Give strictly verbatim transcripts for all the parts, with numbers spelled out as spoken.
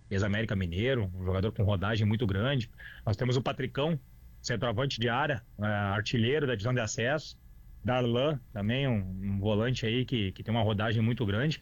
ex-América Mineiro, um jogador com rodagem muito grande. Nós temos o Patricão, centroavante de área, uh, artilheiro da divisão de acesso. Darlan, também um, um volante aí que, que tem uma rodagem muito grande.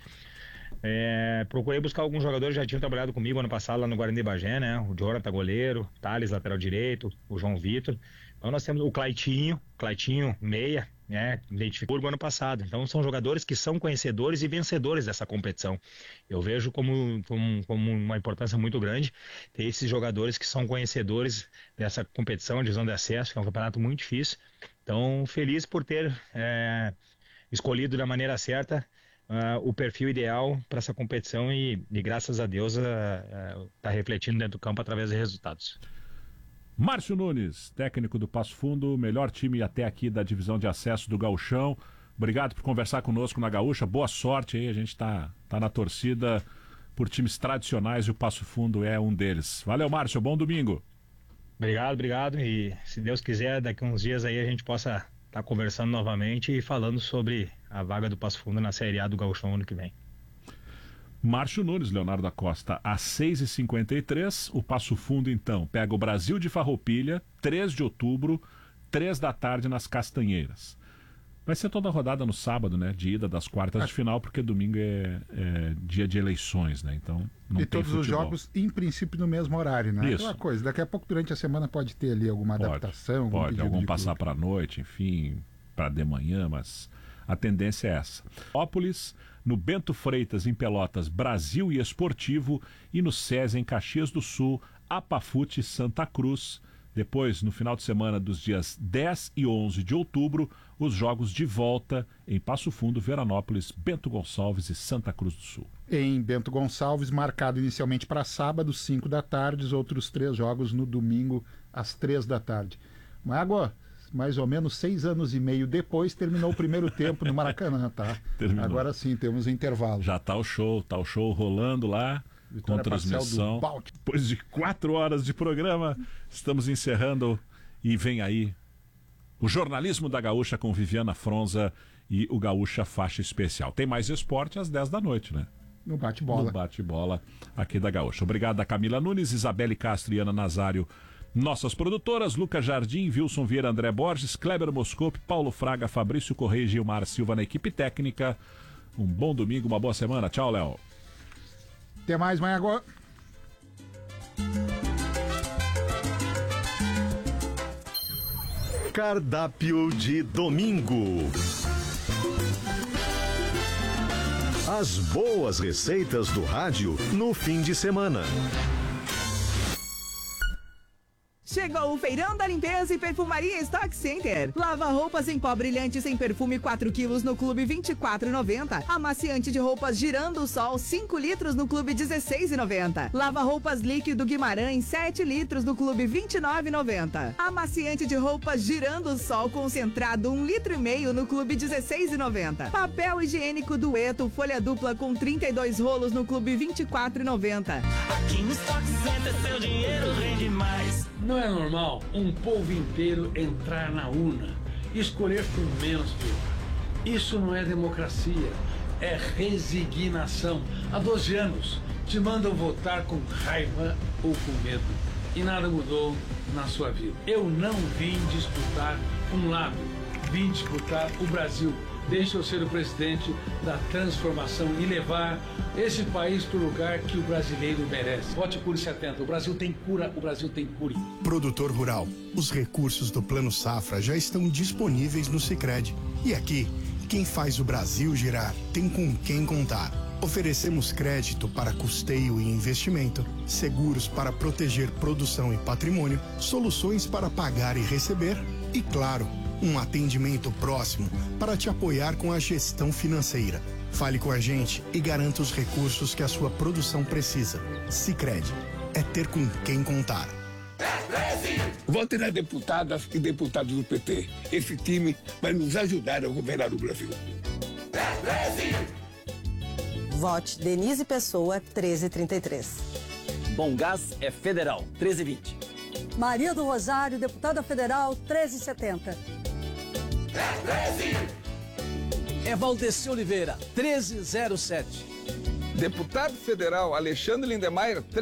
É, procurei buscar alguns jogadores que já tinham trabalhado comigo ano passado lá no Guarani de Bagé, né? O Jonathan, goleiro, Thales, lateral direito, o João Vitor. Então nós temos o Claitinho, Claitinho, meia, né? Identificou o ano passado. Então são jogadores que são conhecedores e vencedores dessa competição. Eu vejo como, como, como uma importância muito grande ter esses jogadores que são conhecedores dessa competição, a divisão de acesso, que é um campeonato muito difícil. Então, feliz por ter é, escolhido da maneira certa Uh, o perfil ideal para essa competição e, e graças a Deus está uh, uh, refletindo dentro do campo através de resultados. Márcio Nunes, técnico do Passo Fundo, melhor time até aqui da divisão de acesso do Gauchão. Obrigado por conversar conosco na Gaúcha, boa sorte aí, a gente está tá na torcida por times tradicionais e o Passo Fundo é um deles. Valeu, Márcio, bom domingo. Obrigado, obrigado, e se Deus quiser, daqui a uns dias aí a gente possa tá conversando novamente e falando sobre a vaga do Passo Fundo na Série A do Gauchão ano que vem. Márcio Nunes, Leonardo da Costa, às seis e cinquenta e três, o Passo Fundo então pega o Brasil de Farroupilha, três de outubro, três da tarde nas Castanheiras. Vai ser toda a rodada no sábado, né, de ida das quartas ah. de final, porque domingo é, é dia de eleições, né, então não e tem todos futebol. os jogos, em princípio, no mesmo horário, né? Isso. Aquela coisa, daqui a pouco, durante a semana, pode ter ali alguma pode, adaptação. Pode, algum, algum passar para a noite, enfim, para de manhã, mas a tendência é essa. Ópolis, no Bento Freitas, em Pelotas, Brasil e Esportivo, e no SESI, em Caxias do Sul, Apafute, Santa Cruz. Depois, no final de semana dos dias dez e onze de outubro, os jogos de volta em Passo Fundo, Veranópolis, Bento Gonçalves e Santa Cruz do Sul. Em Bento Gonçalves, marcado inicialmente para sábado, cinco da tarde, os outros três jogos no domingo, às três da tarde. Mágoa, mais ou menos seis anos e meio depois, terminou o primeiro tempo no Maracanã, tá? Terminou. Agora sim, temos um intervalo. Já tá o show, tá o show rolando lá. Vitória com transmissão. Depois de quatro horas de programa, estamos encerrando e vem aí o jornalismo da Gaúcha com Viviana Fronza e o Gaúcha Faixa Especial. Tem mais esporte às dez da noite, né? No bate-bola. No bate-bola aqui da Gaúcha. Obrigado a Camila Nunes, Isabelle Castro e Ana Nazário, nossas produtoras, Lucas Jardim, Wilson Vieira, André Borges, Kleber Moscope, Paulo Fraga, Fabrício Correia e Gilmar Silva na equipe técnica. Um bom domingo, uma boa semana. Tchau, Léo. Até mais, mãe, agora. Cardápio de domingo. As boas receitas do rádio no fim de semana. Chegou o Feirão da Limpeza e Perfumaria Stock Center. Lava roupas em pó brilhante sem perfume quatro quilos no Clube vinte e quatro reais e noventa centavos. Amaciante de roupas Girando o Sol cinco litros no Clube dezesseis reais e noventa centavos. Lava roupas líquido Guimarães sete litros no Clube vinte e nove reais e noventa centavos. Amaciante de roupas Girando o Sol concentrado um litro e meio no Clube dezesseis reais e noventa centavos. Papel higiênico Dueto folha dupla com trinta e dois rolos no Clube vinte e quatro reais e noventa centavos. Aqui no Stock Center seu dinheiro rende mais. Não é normal um povo inteiro entrar na urna e escolher por menos pior. Isso não é democracia, é resignação. Há doze anos te mandam votar com raiva ou com medo e nada mudou na sua vida. Eu não vim disputar um lado, vim disputar o Brasil. Deixa eu ser o presidente da transformação e levar esse país para o lugar que o brasileiro merece. Vote Cure setenta. O Brasil tem cura, o Brasil tem Cure. Produtor rural. Os recursos do Plano Safra já estão disponíveis no Sicredi. E aqui, quem faz o Brasil girar tem com quem contar. Oferecemos crédito para custeio e investimento, seguros para proteger produção e patrimônio, soluções para pagar e receber e, claro, um atendimento próximo para te apoiar com a gestão financeira. Fale com a gente e garanta os recursos que a sua produção precisa. Sicredi é ter com quem contar. Vote nas deputadas e deputados do P T. Esse time vai nos ajudar a governar o Brasil. Vote Denise Pessoa, treze trinta e três. Bom Gás é federal, treze vinte. Maria do Rosário, deputada federal, treze setenta. É Valdeci Oliveira, treze zero sete. Deputado federal Alexandre Lindemeyer,